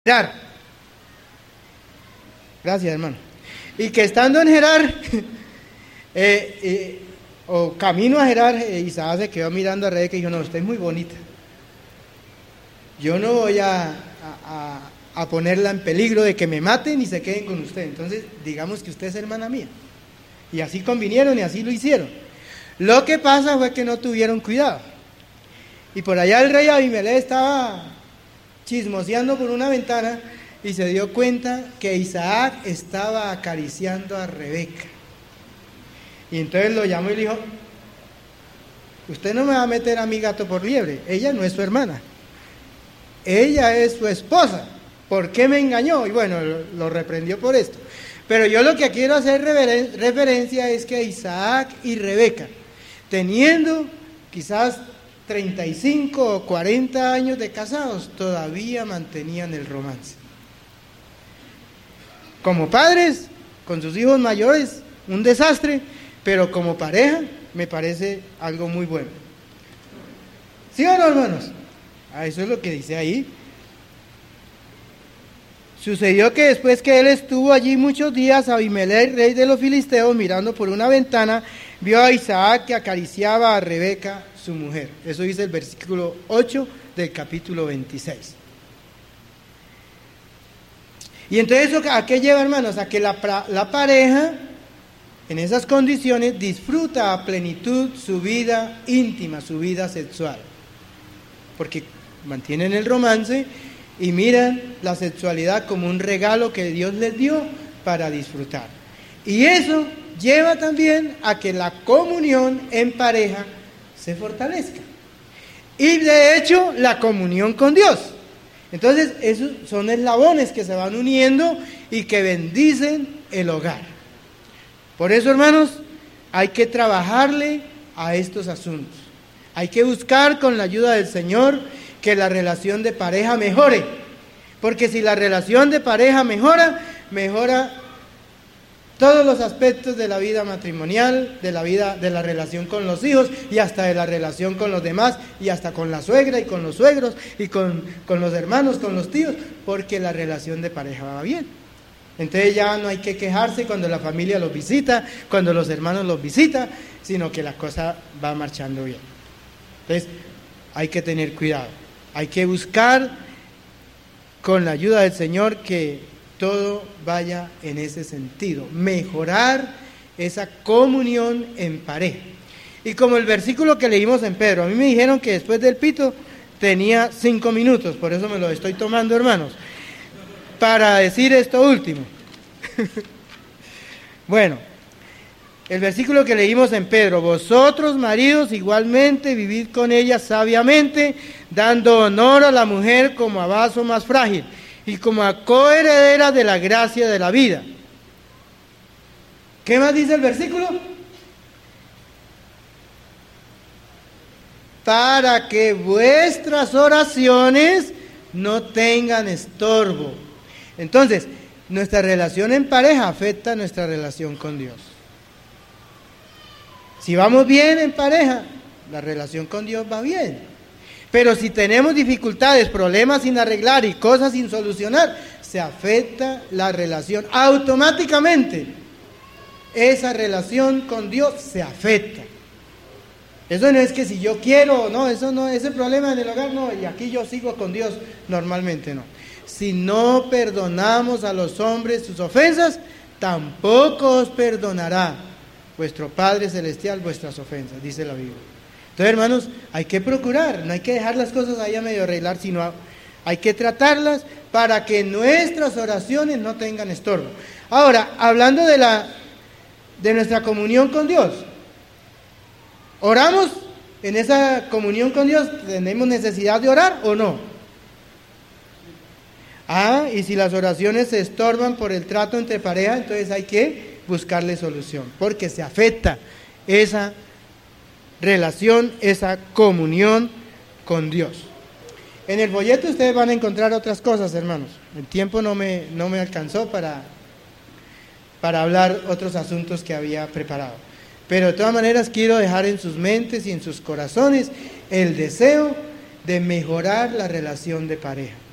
Gerar. Gracias, hermano. Y que estando en Gerar, o camino a Gerar, Isaac se quedó mirando a Rebeca y dijo: no, usted es muy bonita. Yo no voy a ponerla en peligro de que me maten y se queden con usted. Entonces, digamos que usted es hermana mía. Y así convinieron y así lo hicieron. Lo que pasa fue que no tuvieron cuidado. Y por allá el rey Abimelech estaba chismoseando por una ventana y se dio cuenta que Isaac estaba acariciando a Rebeca. Y entonces lo llamó y le dijo: usted no me va a meter a mi gato por liebre, ella no es su hermana, ella es su esposa, ¿por qué me engañó? Y bueno, lo reprendió por esto. Pero yo lo que quiero hacer referencia es que Isaac y Rebeca, teniendo quizás 35 o 40 años de casados, todavía mantenían el romance. Como padres, con sus hijos mayores, un desastre, pero como pareja, me parece algo muy bueno. ¿Sí o no, hermanos? Eso es lo que dice ahí. Sucedió que después que él estuvo allí muchos días, Abimelech, rey de los filisteos, mirando por una ventana, vio a Isaac que acariciaba a Rebeca, su mujer. Eso dice el versículo 8 del capítulo 26. Y entonces, ¿a qué lleva, hermanos? A que la pareja, en esas condiciones, disfruta a plenitud su vida íntima, su vida sexual. Porque mantienen el romance y miran la sexualidad como un regalo que Dios les dio para disfrutar. Y eso lleva también a que la comunión en pareja se fortalezca. Y de hecho, la comunión con Dios. Entonces, esos son eslabones que se van uniendo y que bendicen el hogar. Por eso, hermanos, hay que trabajarle a estos asuntos. Hay que buscar con la ayuda del Señor que la relación de pareja mejore. Porque si la relación de pareja mejora todos los aspectos de la vida matrimonial, de la relación con los hijos y hasta de la relación con los demás y hasta con la suegra y con los suegros y con los hermanos, con los tíos, porque la relación de pareja va bien. Entonces ya no hay que quejarse cuando la familia los visita, cuando los hermanos los visitan, sino que la cosa va marchando bien. Entonces hay que tener cuidado, hay que buscar con la ayuda del Señor que todo vaya en ese sentido, mejorar esa comunión en pareja. Y como el versículo que leímos en Pedro, a mí me dijeron que después del pito tenía 5 minutos, por eso me lo estoy tomando, hermanos, para decir esto último. Bueno, el versículo que leímos en Pedro: vosotros, maridos, igualmente vivid con ella sabiamente, dando honor a la mujer como a vaso más frágil y como a coheredera de la gracia de la vida. ¿Qué más dice el versículo? Para que vuestras oraciones no tengan estorbo. Entonces, nuestra relación en pareja afecta nuestra relación con Dios. Si vamos bien en pareja, la relación con Dios va bien. Pero si tenemos dificultades, problemas sin arreglar y cosas sin solucionar, se afecta la relación. Automáticamente, esa relación con Dios se afecta. Eso no es que si yo quiero, no, eso no, ese problema en el hogar, no, y aquí yo sigo con Dios, normalmente no. Si no perdonamos a los hombres sus ofensas, tampoco os perdonará vuestro Padre Celestial vuestras ofensas, dice la Biblia. Entonces, hermanos, hay que procurar, no hay que dejar las cosas ahí a medio arreglar, sino hay que tratarlas para que nuestras oraciones no tengan estorbo. Ahora, hablando de nuestra comunión con Dios, ¿oramos en esa comunión con Dios? ¿Tenemos necesidad de orar o no? Y si las oraciones se estorban por el trato entre pareja, entonces hay que buscarle solución, porque se afecta esa relación, esa comunión con Dios. En el folleto ustedes van a encontrar otras cosas, hermanos. El tiempo no me alcanzó para hablar otros asuntos que había preparado. Pero de todas maneras quiero dejar en sus mentes y en sus corazones el deseo de mejorar la relación de pareja.